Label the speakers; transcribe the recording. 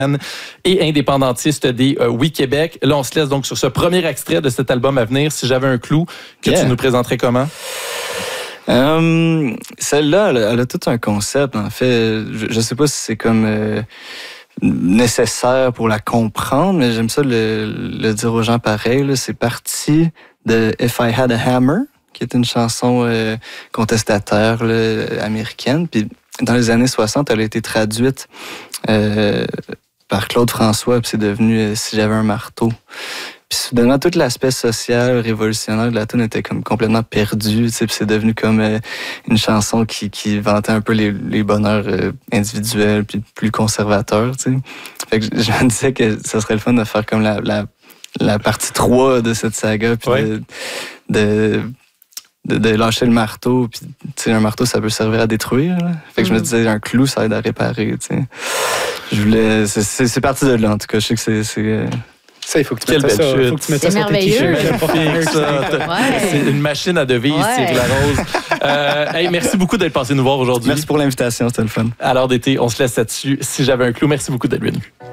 Speaker 1: et indépendantiste des Oui Québec. Là, on se laisse donc sur ce premier extrait de cet album à venir. Si j'avais un clou, que tu nous présenterais comment?
Speaker 2: Celle-là, elle a tout un concept, en fait. Je sais pas si c'est comme nécessaire pour la comprendre, mais j'aime ça le dire aux gens pareil. Là. C'est parti de If I Had a Hammer, qui est une chanson contestataire là, américaine. Puis dans les années 60, elle a été traduite par Claude François, puis c'est devenu Si j'avais un marteau. Puis soudainement, tout l'aspect social, révolutionnaire de la tune était comme complètement perdu, tu sais, puis c'est devenu comme une chanson qui vantait un peu les bonheurs individuels, puis plus conservateurs, tu sais. Fait que je me disais que ça serait le fun de faire comme la partie 3 de cette saga, puis de lâcher le marteau, puis tu sais, un marteau, ça peut servir à détruire, là. Fait que je me disais, un clou, ça aide à réparer, tu sais. Je voulais... C'est parti de là, en tout cas. Je sais que c'est
Speaker 3: ça, il faut que tu mettes ça. Il faut que tu mettes ça sur tes t-shirts.
Speaker 1: C'est une machine à devise, Thierry Larose. Hey, merci beaucoup d'être passé nous voir aujourd'hui.
Speaker 2: Merci pour l'invitation, c'était le fun.
Speaker 1: Alors d'été, on se laisse là-dessus. Si j'avais un clou, merci beaucoup d'être venu.